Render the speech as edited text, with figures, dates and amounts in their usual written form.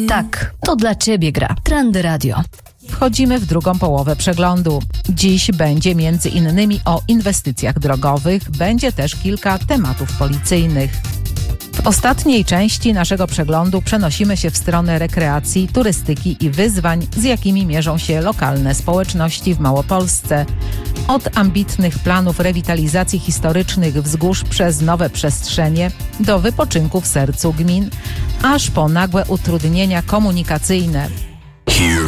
Tak, to dla Ciebie gra Trendy Radio. Wchodzimy w drugą połowę przeglądu. Dziś będzie między innymi o inwestycjach drogowych, będzie też kilka tematów policyjnych. W ostatniej części naszego przeglądu przenosimy się w stronę rekreacji, turystyki i wyzwań, z jakimi mierzą się lokalne społeczności w Małopolsce. Od ambitnych planów rewitalizacji historycznych wzgórz przez nowe przestrzenie do wypoczynku w sercu gmin, aż po nagłe utrudnienia komunikacyjne.